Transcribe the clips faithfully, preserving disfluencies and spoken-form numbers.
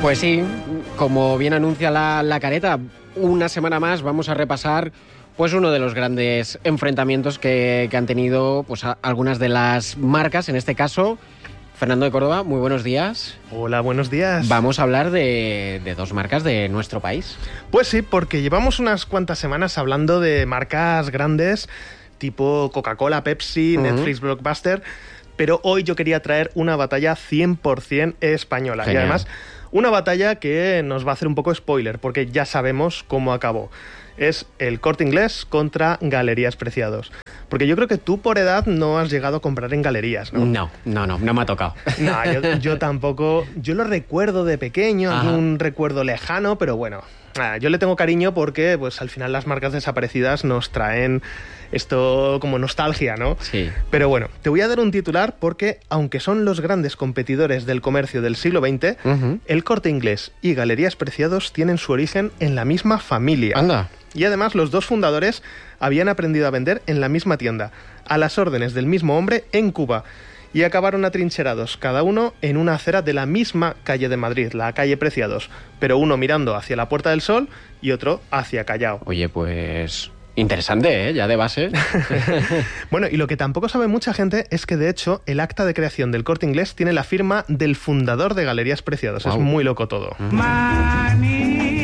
Pues sí, como bien anuncia la, la careta, una semana más vamos a repasar pues uno de los grandes enfrentamientos que, que han tenido pues a, algunas de las marcas, en este caso Fernando de Córdoba, muy buenos días. Hola, buenos días. Vamos a hablar de, de dos marcas de nuestro país. Pues sí, porque llevamos unas cuantas semanas hablando de marcas grandes tipo Coca-Cola, Pepsi, uh-huh. Netflix, Blockbuster, pero hoy yo quería traer una batalla cien por ciento española. Genial. Y además una batalla que nos va a hacer un poco spoiler, porque ya sabemos cómo acabó. Es el Corte Inglés contra Galerías Preciados. Porque yo creo que tú por edad no has llegado a comprar en galerías, ¿no? No, no, no, no me ha tocado. No, yo, yo tampoco. Yo lo recuerdo de pequeño, Ajá. un recuerdo lejano, pero bueno, yo le tengo cariño porque pues al final las marcas desaparecidas nos traen esto como nostalgia, ¿no? Sí. Pero bueno, te voy a dar un titular porque, aunque son los grandes competidores del comercio del siglo veinte, uh-huh. el Corte Inglés y Galerías Preciados tienen su origen en la misma familia. Anda. Y además los dos fundadores habían aprendido a vender en la misma tienda, a las órdenes del mismo hombre en Cuba, y acabaron atrincherados, cada uno en una acera de la misma calle de Madrid, la calle Preciados, pero uno mirando hacia la Puerta del Sol y otro hacia Callao. Oye, pues interesante, ¿eh? Ya de base. Bueno, y lo que tampoco sabe mucha gente es que, de hecho, el acta de creación del Corte Inglés tiene la firma del fundador de Galerías Preciados. Wow. Es muy loco todo. Mami,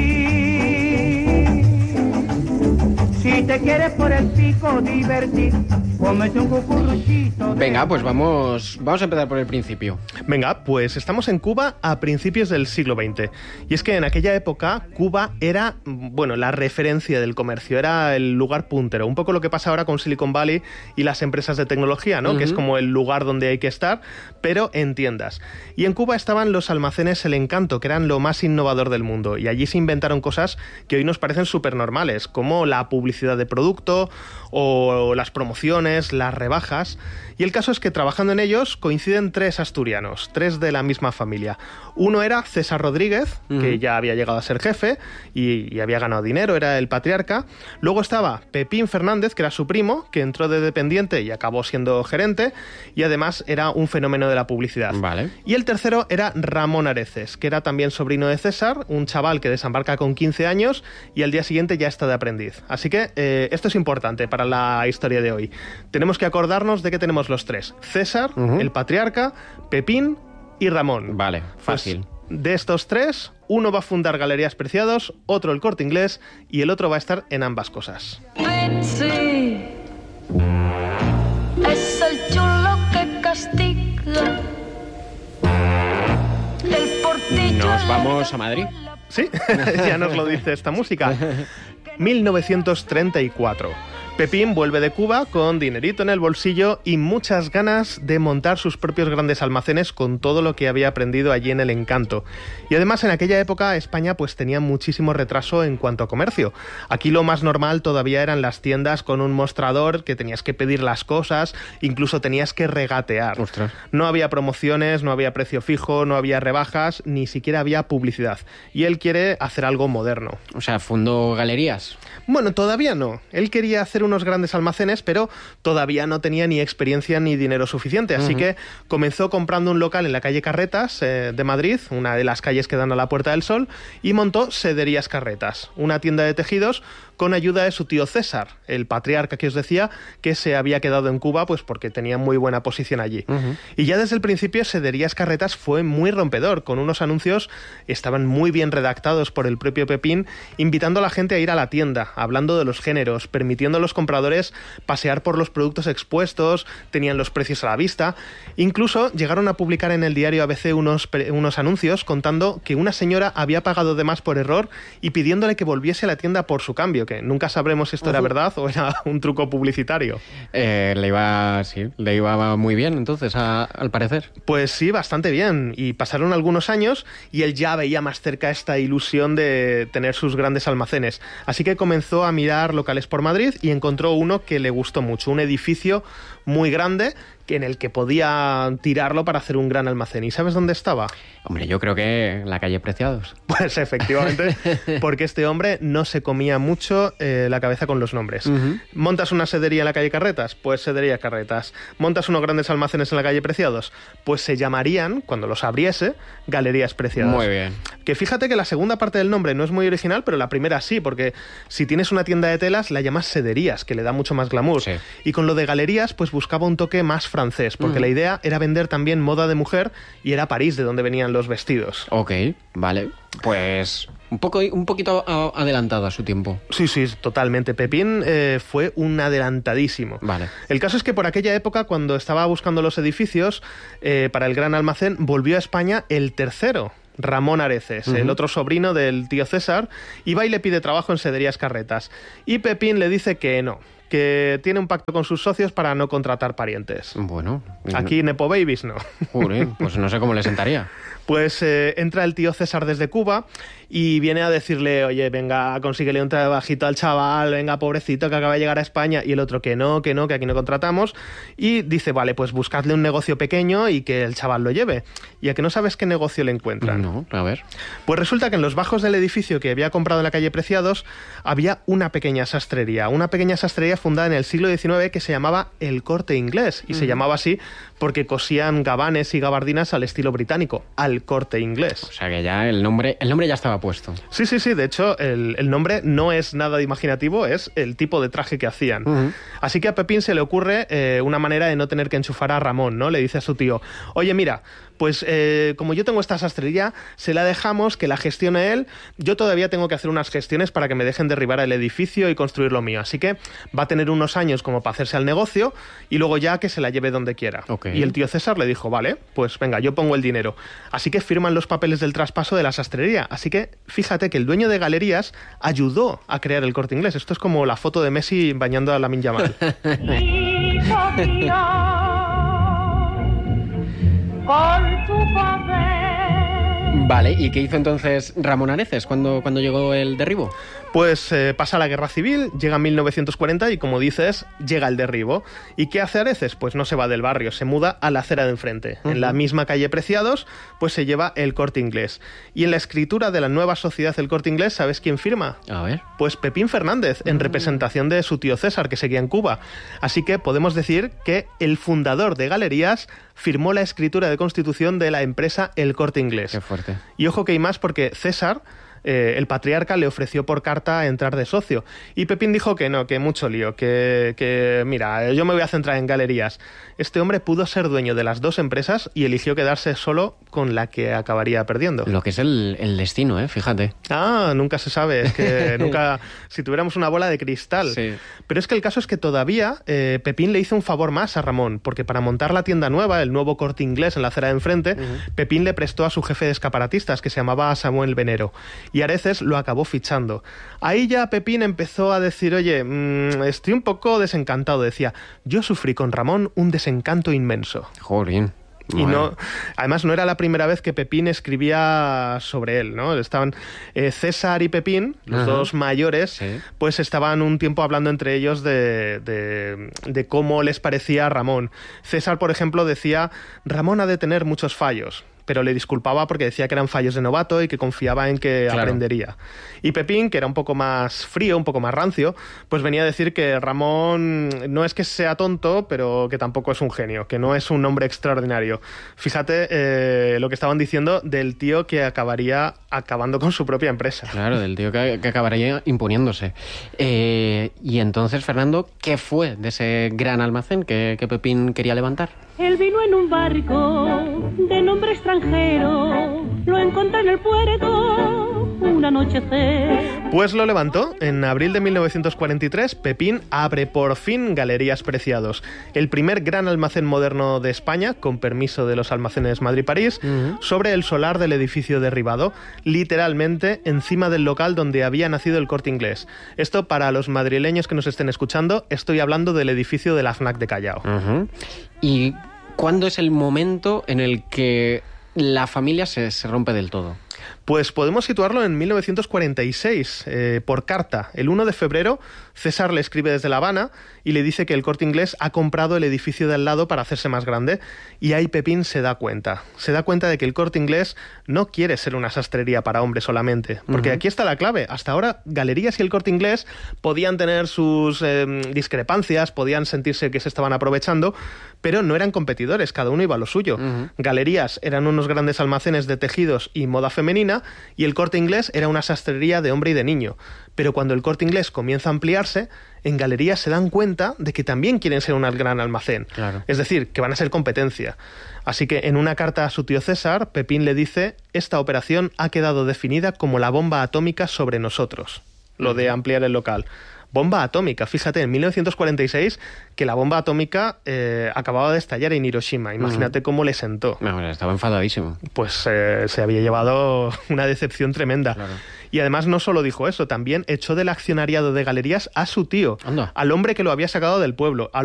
si te quieres por el pico divertir, cómete un cucuruchito. Venga, pues vamos, vamos a empezar por el principio. Venga, pues estamos en Cuba a principios del siglo veinte. Y es que en aquella época Cuba era, bueno, la referencia del comercio, era el lugar puntero. Un poco lo que pasa ahora con Silicon Valley y las empresas de tecnología, ¿no? Uh-huh. Que es como el lugar donde hay que estar, pero en tiendas. Y en Cuba estaban los almacenes El Encanto, que eran lo más innovador del mundo. Y allí se inventaron cosas que hoy nos parecen súper normales, como la publicidad de producto o las promociones, las rebajas. Y el caso es que trabajando en ellos coinciden tres asturianos, tres de la misma familia. Uno era César Rodríguez, uh-huh. que ya había llegado a ser jefe y, y había ganado dinero, era el patriarca. Luego estaba Pepín Fernández, que era su primo, que entró de dependiente y acabó siendo gerente, y además era un fenómeno de la publicidad. Vale. Y el tercero era Ramón Areces, que era también sobrino de César, un chaval que desembarca con quince años y al día siguiente ya está de aprendiz. Así que eh, esto es importante para la historia de hoy. Tenemos que acordarnos de que tenemos los tres: César, uh-huh. el patriarca, Pepín y Ramón. Vale, fácil. Pues, de estos tres, uno va a fundar Galerías Preciados, otro el Corte Inglés y el otro va a estar en ambas cosas. Betsy es el chulo que castiga. El portillo. Nos vamos a Madrid. Sí, ya nos lo dice esta música. mil novecientos treinta y cuatro. Pepín vuelve de Cuba con dinerito en el bolsillo y muchas ganas de montar sus propios grandes almacenes con todo lo que había aprendido allí en El Encanto. Y además en aquella época España pues tenía muchísimo retraso en cuanto a comercio. Aquí lo más normal todavía eran las tiendas con un mostrador que tenías que pedir las cosas, incluso tenías que regatear. Ostras. No había promociones, no había precio fijo, no había rebajas, ni siquiera había publicidad. Y él quiere hacer algo moderno. O sea, fundó galerías. Bueno, todavía no. Él quería hacer unos grandes almacenes, pero todavía no tenía ni experiencia ni dinero suficiente. Así uh-huh. que comenzó comprando un local en la calle Carretas eh, de Madrid, una de las calles que dan a la Puerta del Sol, y montó Sederías Carretas, una tienda de tejidos con ayuda de su tío César, el patriarca que os decía, que se había quedado en Cuba pues porque tenía muy buena posición allí. Uh-huh. Y ya desde el principio Sederías Carretas fue muy rompedor, con unos anuncios estaban muy bien redactados por el propio Pepín, invitando a la gente a ir a la tienda, hablando de los géneros, permitiendo a los compradores pasear por los productos expuestos, tenían los precios a la vista. Incluso llegaron a publicar en el diario A B C unos, unos anuncios contando que una señora había pagado de más por error y pidiéndole que volviese a la tienda por su cambio, que nunca sabremos si esto uh-huh. era verdad o era un truco publicitario. Eh, le iba, sí, le iba muy bien entonces, a, al parecer. Pues sí, bastante bien. Y pasaron algunos años y él ya veía más cerca esta ilusión de tener sus grandes almacenes. Así que comenzó a mirar locales por Madrid y encontró uno que le gustó mucho, un edificio muy grande en el que podía tirarlo para hacer un gran almacén. ¿Y sabes dónde estaba? Hombre, yo creo que en la calle Preciados. Pues efectivamente, porque este hombre no se comía mucho eh, la cabeza con los nombres. Uh-huh. ¿Montas una sedería en la calle Carretas? Pues Sedería Carretas. ¿Montas unos grandes almacenes en la calle Preciados? Pues se llamarían, cuando los abriese, Galerías Preciados. Muy bien. Que fíjate que la segunda parte del nombre no es muy original, pero la primera sí, porque si tienes una tienda de telas, la llamas Sederías, que le da mucho más glamour. Sí. Y con lo de galerías, pues buscaba un toque más francés, porque uh-huh. la idea era vender también moda de mujer, y era París de donde venían los vestidos. Ok, vale. Pues un poco un poquito adelantado a su tiempo. Sí, sí, totalmente. Pepín eh, fue un adelantadísimo. Vale. El caso es que por aquella época, cuando estaba buscando los edificios eh, para el gran almacén, volvió a España el tercero, Ramón Areces, uh-huh. el otro sobrino del tío César, y va y le pide trabajo en Sederías Carretas. Y Pepín le dice que no, que tiene un pacto con sus socios para no contratar parientes. Bueno. Aquí Nepo Babies no. Jure, pues no sé cómo le sentaría. Pues eh, entra el tío César desde Cuba y viene a decirle, oye, venga, consíguele un trabajito al chaval, venga, pobrecito, que acaba de llegar a España. Y el otro, que no, que no, que aquí no contratamos. Y dice, vale, pues buscadle un negocio pequeño y que el chaval lo lleve. ¿Y a que no sabes qué negocio le encuentran? No, a ver. Pues resulta que en los bajos del edificio que había comprado en la calle Preciados había una pequeña sastrería, una pequeña sastrería fundada en el siglo diecinueve que se llamaba El Corte Inglés. Y mm. se llamaba así porque cosían gabanes y gabardinas al estilo británico, al Corte Inglés. O sea que ya el nombre, el nombre ya estaba puesto. Sí, sí, sí. De hecho, el, el nombre no es nada imaginativo, es el tipo de traje que hacían. Uh-huh. Así que a Pepín se le ocurre eh, una manera de no tener que enchufar a Ramón, ¿no? Le dice a su tío, oye, mira, pues eh, como yo tengo esta sastrería, se la dejamos que la gestione él. Yo todavía tengo que hacer unas gestiones para que me dejen derribar el edificio y construir lo mío. Así que va a tener unos años como para hacerse al negocio y luego ya que se la lleve donde quiera. Okay. Y el tío César le dijo, vale, pues venga, yo pongo el dinero. Así que firman los papeles del traspaso de la sastrería. Así que fíjate que el dueño de Galerías ayudó a crear el Corte Inglés. Esto es como la foto de Messi bañando a Lamine Yamal. Vale, ¿y qué hizo entonces Ramón Areces cuando, cuando llegó el derribo? Pues eh, pasa la Guerra Civil, llega mil novecientos cuarenta y, como dices, llega el derribo. ¿Y qué hace Areces? Pues no se va del barrio, se muda a la acera de enfrente. Uh-huh. En la misma calle Preciados, pues se lleva el Corte Inglés. Y en la escritura de la nueva sociedad del Corte Inglés, ¿sabes quién firma? A ver. Pues Pepín Fernández, en uh-huh. representación de su tío César, que seguía en Cuba. Así que podemos decir que el fundador de Galerías firmó la escritura de constitución de la empresa El Corte Inglés. Qué fuerte. Y ojo que hay más, porque César, eh, el patriarca, le ofreció por carta entrar de socio. Y Pepín dijo que no, que mucho lío, que, que mira, yo me voy a centrar en Galerías. Este hombre pudo ser dueño de las dos empresas y eligió quedarse solo con la que acabaría perdiendo. Lo que es el, el destino, ¿eh? Fíjate. Ah, nunca se sabe, es que nunca... Si tuviéramos una bola de cristal. Sí. Pero es que el caso es que todavía eh, Pepín le hizo un favor más a Ramón, porque para montar la tienda nueva, el nuevo Corte Inglés en la acera de enfrente, uh-huh. Pepín le prestó a su jefe de escaparatistas, que se llamaba Samuel Venero, y Areces lo acabó fichando. Ahí ya Pepín empezó a decir, oye, mmm, estoy un poco desencantado, decía, yo sufrí con Ramón un desencanto inmenso. Joder. Y no, además no era la primera vez que Pepín escribía sobre él, ¿no? Estaban eh, César y Pepín, los uh-huh. dos mayores, sí. pues estaban un tiempo hablando entre ellos de, de, de cómo les parecía Ramón. César, por ejemplo, decía, Ramón ha de tener muchos fallos, pero le disculpaba porque decía que eran fallos de novato y que confiaba en que claro. aprendería. Y Pepín, que era un poco más frío, un poco más rancio, pues venía a decir que Ramón no es que sea tonto, pero que tampoco es un genio, que no es un hombre extraordinario. Fíjate eh, lo que estaban diciendo del tío que acabaría acabando con su propia empresa. Claro, del tío que, que acabaría imponiéndose. Eh, y entonces, Fernando, ¿qué fue de ese gran almacén que, que Pepín quería levantar? Él vino en un barco de nombre extranjero, lo encontré en el puerto un anochecer. Pues lo levantó. En abril de mil novecientos cuarenta y tres, Pepín abre por fin Galerías Preciados, el primer gran almacén moderno de España, con permiso de los almacenes Madrid-París, uh-huh. sobre el solar del edificio derribado, literalmente encima del local donde había nacido el Corte Inglés. Esto, para los madrileños que nos estén escuchando, estoy hablando del edificio de la FNAC de Callao. Uh-huh. ¿Y cuándo es el momento en el que la familia se, se rompe del todo? Pues podemos situarlo en mil novecientos cuarenta y seis, eh, por carta. El uno de febrero, César le escribe desde La Habana y le dice que el Corte Inglés ha comprado el edificio de al lado para hacerse más grande, y ahí Pepín se da cuenta. Se da cuenta de que el Corte Inglés no quiere ser una sastrería para hombres solamente, porque uh-huh. aquí está la clave. Hasta ahora, Galerías y el Corte Inglés podían tener sus eh, discrepancias, podían sentirse que se estaban aprovechando, pero no eran competidores, cada uno iba a lo suyo. Uh-huh. Galerías eran unos grandes almacenes de tejidos y moda femenina, y el Corte Inglés era una sastrería de hombre y de niño. Pero cuando el Corte Inglés comienza a ampliarse, en Galerías se dan cuenta de que también quieren ser un gran almacén. Claro. Es decir, que van a ser competencia. Así que en una carta a su tío César, Pepín le dice: esta operación ha quedado definida como la bomba atómica sobre nosotros. Lo de ampliar el local. Bomba atómica, fíjate, en mil novecientos cuarenta y seis que la bomba atómica eh, acababa de estallar en Hiroshima. Imagínate uh-huh. cómo le sentó. Bueno, estaba enfadadísimo. Pues eh, se había llevado una decepción tremenda. Claro. Y además no solo dijo eso, también echó del accionariado de Galerías a su tío, Anda. al hombre que lo había sacado del pueblo, al